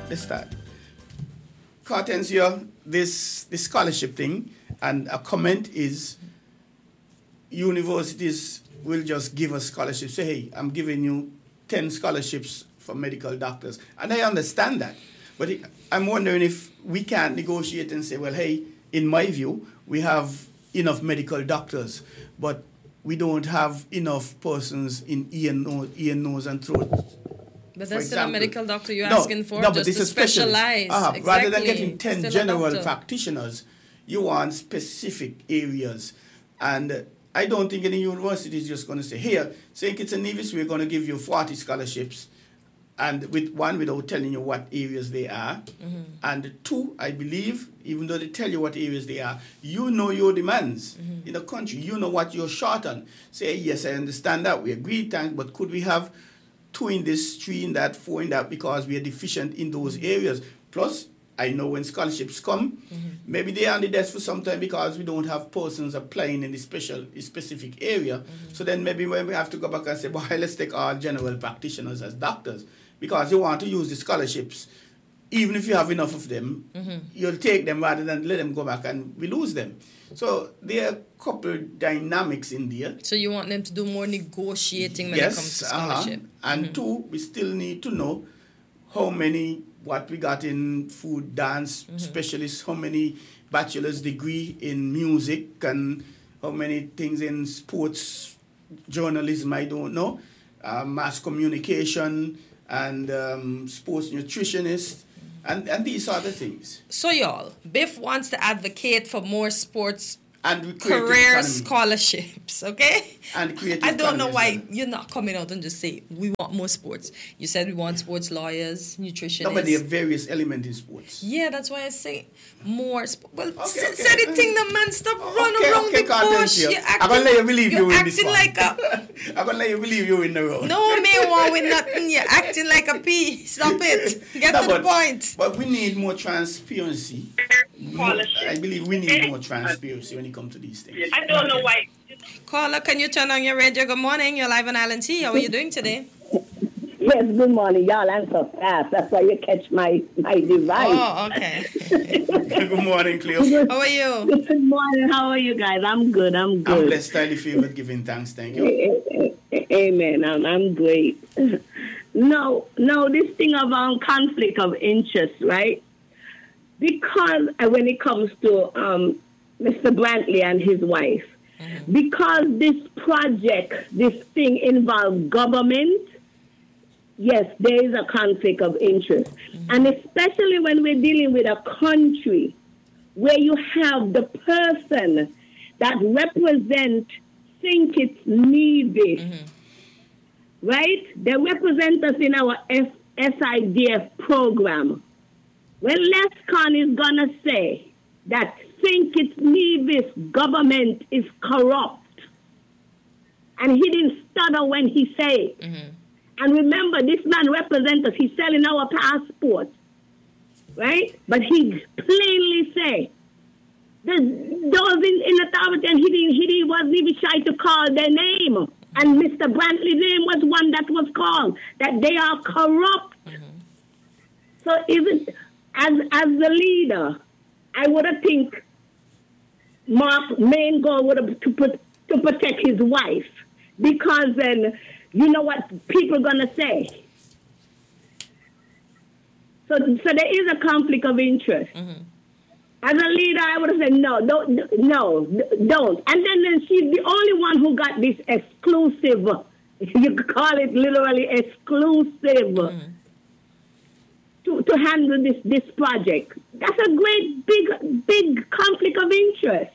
Let's start. Cartensio, this scholarship thing, and a comment is universities will just give us scholarships. Say, hey, I'm giving you 10 scholarships for medical doctors. And I understand that. But I'm wondering if we can't negotiate and say, well, hey, in my view, we have enough medical doctors, but we don't have enough persons in ear, nose, and throat. But that's still a medical doctor you're asking for, just to specialize. Exactly. Rather than getting 10 general practitioners, you want specific areas. And I don't think any university is just going to say, here, St. Kitts and Nevis, we're going to give you 40 scholarships, and without telling you what areas they are. Mm-hmm. And two, I believe, even though they tell you what areas they are, you know your demands in the country. You know what you're short on. Say, yes, I understand that. We agree, thanks, but could we have 2 in this, 3 in that, 4 in that, because we are deficient in those areas. Plus, I know when scholarships come, maybe they are on the desk for some time because we don't have persons applying in the specific area. So then maybe when we have to go back and say, well, let's take all general practitioners as doctors, because you want to use the scholarships. Even if you have enough of them, you'll take them rather than let them go back and we lose them. So there are a couple dynamics in there. So you want them to do more negotiating when it comes to scholarship. And two, we still need to know what we got in food, dance specialists, how many bachelor's degree in music, and how many things in sports journalism, I don't know, mass communication, and sports nutritionist. And these are the things. So y'all, Biff wants to advocate for more sports and career scholarships, okay? And creative I don't know why you're not coming out and just say, we want more sports. You said we want sports lawyers, nutritionists. No, but there are various elements in sports. Yeah, that's why I say more. Say the thing, the man, stop running around the bush. I'm going to let you believe you in this one. Like a... I'm going to let you believe you in the road. No, me want with nothing. You're acting like a pea. Stop it. Get to the point. But we need more transparency. I believe we need more transparency when it comes to these things. I don't know why. Caller, can you turn on your radio? Good morning. You're live on Island T. How are you doing today? Yes, good morning. Y'all answer fast. That's why you catch my device. Oh, okay. Good morning, Cleo. How are you? Good morning. How are you guys? I'm good. I'm blessed, highly favored, giving thanks. Thank you. Amen. I'm great. No, this thing of conflict of interest, right? Because when it comes to Mr. Brantley and his wife, because this project, this thing involves government, yes, there is a conflict of interest. And especially when we're dealing with a country where you have the person that represents St. Kitts Nevis, right? They represent us in our SIDF program. Well, Lescon is going to say that St. Kitts Nevis government is corrupt. And he didn't stutter when he said it. And remember, this man represents us. He's selling our passports, right? But he plainly say, those in authority, and he wasn't even shy to call their name. And Mr. Brantley's name was one that was called, that they are corrupt. So even as the leader, I would have think Mark's main goal would have to protect his wife, because then you know what people are gonna say. So there is a conflict of interest. As a leader, I would have said no, don't. And then she's the only one who got this exclusive. You could call it literally exclusive. To handle this project. That's a great big conflict of interest.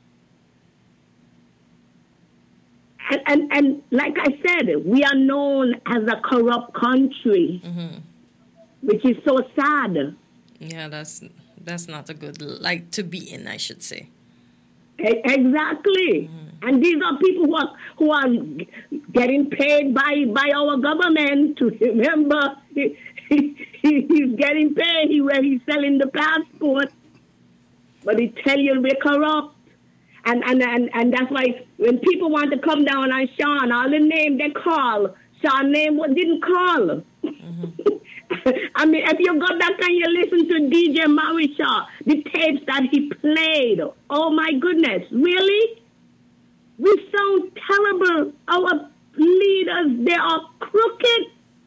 And like I said, we are known as a corrupt country, which is so sad. Yeah, that's not a good to be in, I should say. Exactly. And these are people who are getting paid by our government. Remember, he's getting paid where he's selling the passport, but he tell you we're corrupt. And that's why when people want to come down on Sean, all the name they call, Sean name didn't call. I mean, if you go back and you listen to DJ Marisha, the tapes that he played, oh my goodness, really? We sound terrible. Our leaders, they are crooked.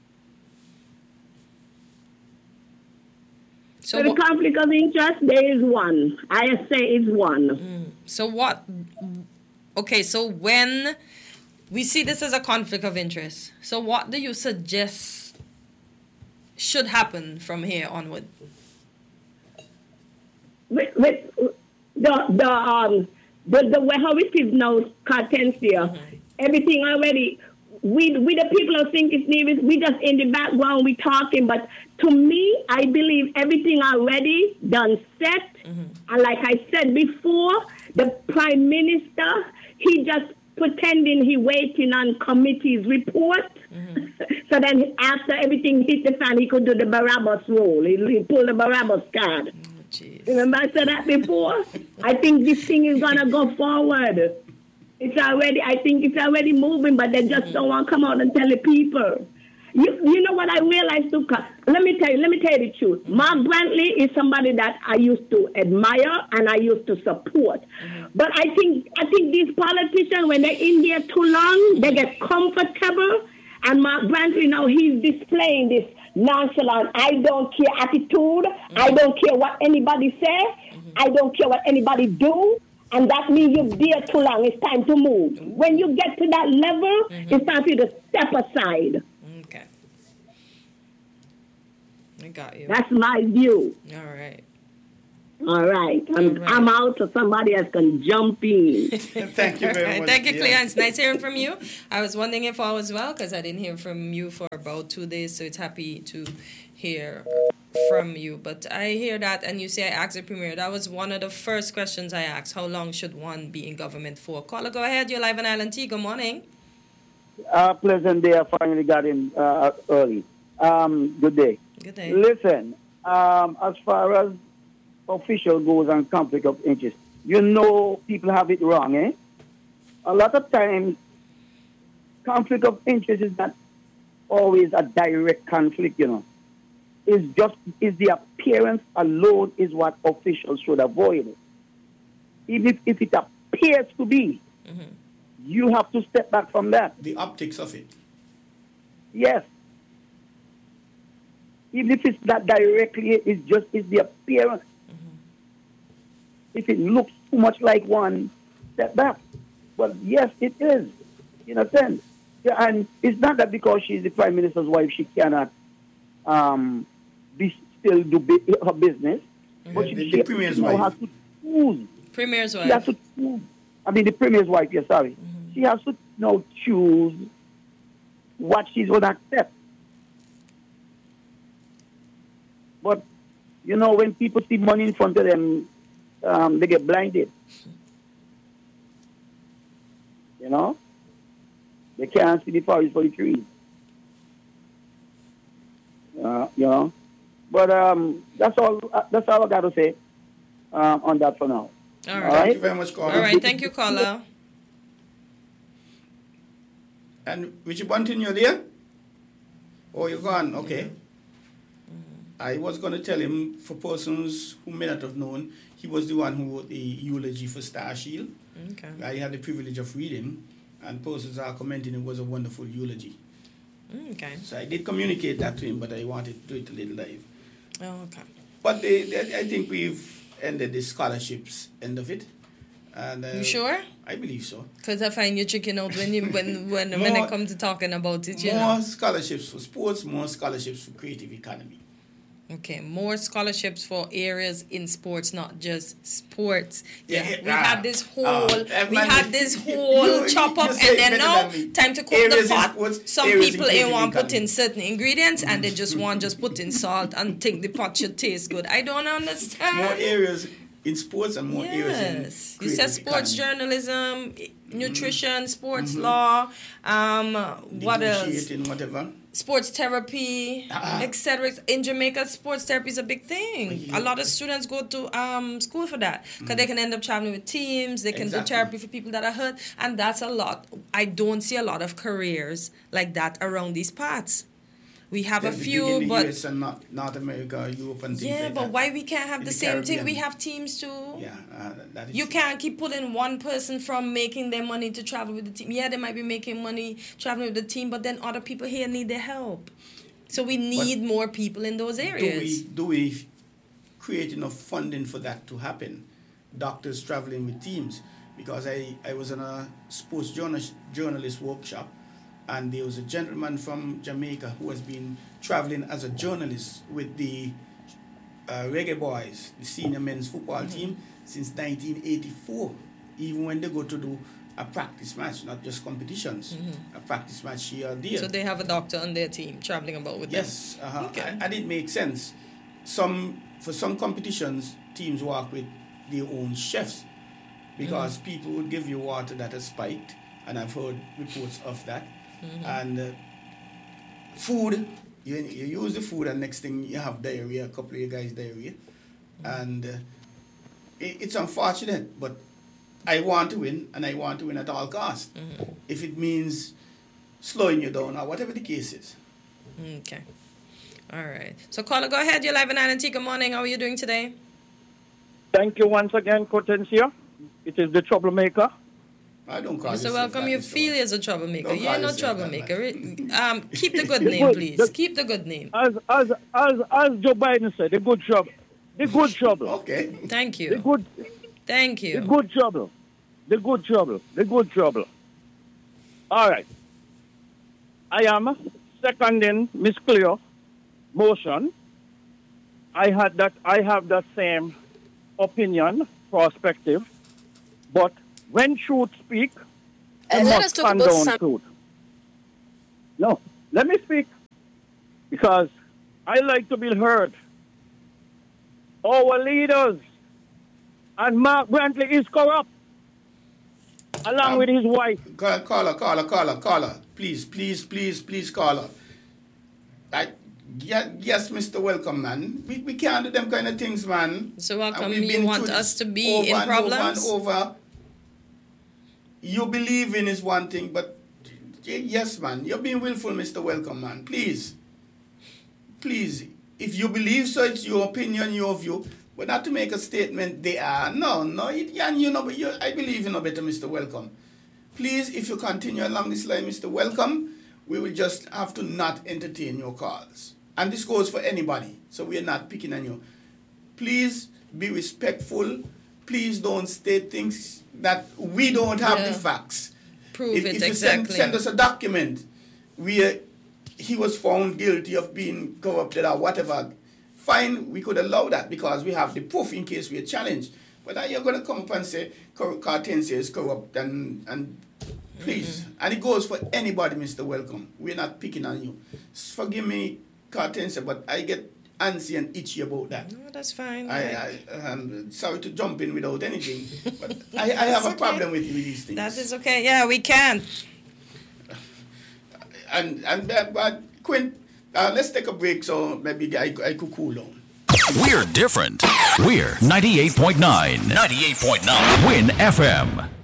So the conflict of interest, there is one. I say it's one. So what? Okay, so when we see this as a conflict of interest, so what do you suggest should happen from here onward? With the how it is now, Cartencia, everything already. We the people who think it's near, we just in the background, we talking, but to me, I believe everything already done set. And like I said before, the Prime Minister, he just pretending he waiting on committee's report. So then after everything hit the fan, he could do the Barabbas role. He pulled the Barabbas card. Remember I said that before? I think this thing is going to go forward. I think it's already moving, but they just don't want to come out and tell the people. You know what I realized, Tuka? Let me tell you the truth. Mark Brantley is somebody that I used to admire and I used to support. But I think these politicians, when they're in there too long, they get comfortable. And Mark Brantley now, he's displaying this nonchalant, I don't care attitude. I don't care what anybody say. I don't care what anybody do. And that means you're there too long. It's time to move. When you get to that level, it's time for you to step aside. Okay. I got you. That's my view. All right. All right. I'm out so somebody else can jump in. Thank you very much. Thank you, Clea. It's nice hearing from you. I was wondering if all was well because I didn't hear from you for about 2 days, so it's happy to hear from you. But I hear that, and you say I asked the Premier. That was one of the first questions I asked. How long should one be in government for? Caller, go ahead. You're live on Island T. Good morning. Pleasant day. I finally got in early. Good day. Good day. Listen, as far as official goes on conflict of interest, you know people have it wrong, eh? A lot of times, conflict of interest is not always a direct conflict, you know. It's the appearance alone is what officials should avoid. Even if it appears to be, you have to step back from that. The optics of it. Yes. Even if it's not directly, it's the appearance. If it looks too much like one, step back. But yes, it is, in a sense. Yeah, and it's not that because she's the Prime Minister's wife, she cannot still do her business. But the Premier's wife. Has to choose. Premier's wife. She has to choose. I mean, the Premier's wife, yes, sorry. She has to now choose what she's going to accept. But, you know, when people see money in front of them, they get blinded. You know? They can't see the forest for the trees. You know? But that's all I got to say on that for now. All right. Thank you very much, caller. All right. Thank you, caller. And Richie Bunting, you're there? Oh, you're gone. Okay. I was going to tell him, for persons who may not have known, he was the one who wrote the eulogy for Star Shield. Okay. I had the privilege of reading, and persons are commenting it was a wonderful eulogy. Okay. So I did communicate that to him, but I wanted to do it a little live. Oh, okay. But I think we've ended the scholarships end of it. And you sure? I believe so. Because I find you checking out when it comes to talking about it. More scholarships for sports, more scholarships for creative economy. Okay, more scholarships for areas in sports, not just sports. Yeah, we had this whole you chop up, and then now time to cook areas the pot. Sports, some people ain't want to put in certain ingredients, and they just put in salt and think the pot should taste good. I don't understand. More areas in sports and more areas in you said sports journalism, nutrition, sports law, what else? Whatever. Sports therapy, etc. In Jamaica, sports therapy is a big thing. A lot of students go to school for that because they can end up traveling with teams. They can do therapy for people that are hurt, and that's a lot. I don't see a lot of careers like that around these parts. We have a They're few, big in the but US and North America, Europe, and things yeah, like but that. why we can't have In the the same thing? We Caribbean. have teams too. Yeah, that is You true. can't keep pulling one person from making their money to travel with the team. Yeah, they might be making money traveling with the team, but then other people here need their help. So we need more people in those areas. Do we create enough funding for that to happen? Doctors traveling with teams. Because I was on a sports journalist workshop, and there was a gentleman from Jamaica who has been traveling as a journalist with the Reggae Boys, the senior men's football team, since 1984. Even when they go to do a practice match, not just competitions, a practice match here or there. So they have a doctor on their team traveling about with them. Yes, and it makes sense. For some competitions, teams work with their own chefs, because people would give you water that is spiked, and I've heard reports of that. And food, you use the food, and next thing you have diarrhea, a couple of you guys diarrhea. And it's unfortunate, but I want to win, and I want to win at all costs. If it means slowing you down or whatever the case is. Okay. All right. So, caller, go ahead. You're live in Island Tea. Good morning. How are you doing today? Thank you once again, Cortencia. It is the troublemaker. I don't call Mr. Welcome, you feel as a troublemaker. Don't You're call no yourself troublemaker. that, Keep the good name, please. Keep the good name. As Joe Biden said, the good trouble. The good trouble. Okay. Thank The you. good, Thank the you. good trouble. The good trouble. The good trouble. All right. I am seconding Miss Cleo motion. I have that same opinion, perspective, but when truth speak, you Let us must talk stand about down some. truth. No, let me speak, because I like to be heard. Our leaders, and Mark Brantley is corrupt, along with his wife. Caller. Please, caller. Yes, Mr. Welcome, man. We can't do them kind of things, man. So welcome. And we've You been want through us this to be in problems? over. You believe in is one thing, but yes, man. You're being willful, Mr. Welcome, man. Please. If you believe so, it's your opinion, your view. But not to make a statement, they are. No. I believe you know better, Mr. Welcome. Please, if you continue along this line, Mr. Welcome, we will just have to not entertain your calls. And this goes for anybody, so we are not picking on you. Please be respectful. Please don't state things that we don't have the facts. Prove it, if you exactly. send us a document where he was found guilty of being corrupted or whatever, fine, we could allow that because we have the proof in case we are challenged. But you're going to come up and say Cartencia is corrupt and please. And it goes for anybody, Mr. Welcome. We're not picking on you. Forgive me, Cartencia, but I get antsy and itchy about that. No, that's fine. I'm sorry to jump in without anything, but I have a problem with these things. That is okay. Yeah, we can. But Quint, let's take a break so maybe I could cool down. We're different. We're 98.9. 98.9. Win FM.